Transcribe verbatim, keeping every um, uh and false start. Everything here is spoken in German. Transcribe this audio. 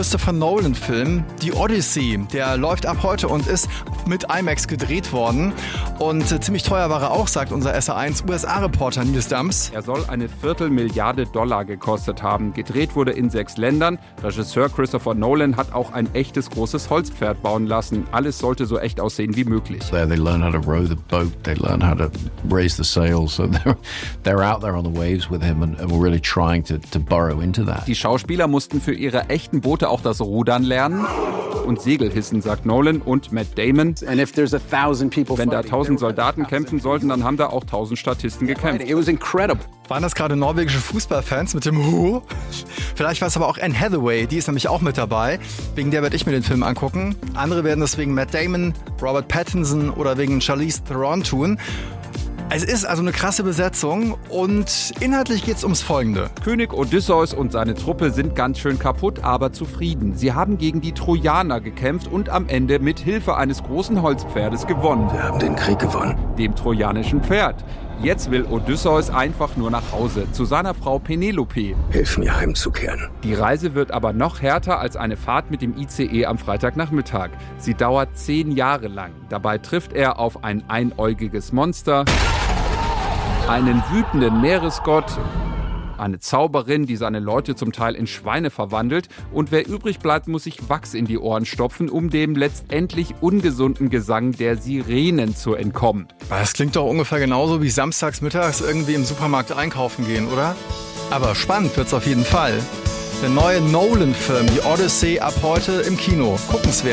Christopher Nolan-Film, die Odyssey. Der läuft ab heute und ist mit IMAX gedreht worden. Und äh, ziemlich teuer war er auch, sagt unser S R eins U S A-Reporter Nils Dams. Er soll eine Viertelmilliarde Dollar gekostet haben. Gedreht wurde in sechs Ländern. Regisseur Christopher Nolan hat auch ein echtes großes Holzpferd bauen lassen. Alles sollte so echt aussehen wie möglich. There they learn how to row the boat, they learn how to raise the sails, so they're, they're out there on the waves with him and, and we're really trying to, to burrow into that. Die Schauspieler mussten für ihre echten Boote auch das Rudern lernen und Segel hissen, sagt Nolan und Matt Damon. And if there's a thousand people Wenn da tausend Soldaten kämpfen sollten, dann haben da auch tausend Statisten gekämpft. It was incredible. Waren das gerade norwegische Fußballfans mit dem Hu? Vielleicht war es aber auch Anne Hathaway, die ist nämlich auch mit dabei. Wegen der werde ich mir den Film angucken. Andere werden das wegen Matt Damon, Robert Pattinson oder wegen Charlize Theron tun. Es ist also eine krasse Besetzung und inhaltlich geht es ums Folgende. König Odysseus und seine Truppe sind ganz schön kaputt, aber zufrieden. Sie haben gegen die Trojaner gekämpft und am Ende mit Hilfe eines großen Holzpferdes gewonnen. Wir haben den Krieg gewonnen. Dem trojanischen Pferd. Jetzt will Odysseus einfach nur nach Hause, zu seiner Frau Penelope. Hilf mir heimzukehren. Die Reise wird aber noch härter als eine Fahrt mit dem I C E am Freitagnachmittag. Sie dauert zehn Jahre lang. Dabei trifft er auf ein einäugiges Monster, einen wütenden Meeresgott, eine Zauberin, die seine Leute zum Teil in Schweine verwandelt. Und wer übrig bleibt, muss sich Wachs in die Ohren stopfen, um dem letztendlich ungesunden Gesang der Sirenen zu entkommen. Das klingt doch ungefähr genauso wie samstags mittags irgendwie im Supermarkt einkaufen gehen, oder? Aber spannend wird's auf jeden Fall. Der neue Nolan-Film, die Odyssey, ab heute im Kino. Guckenswert.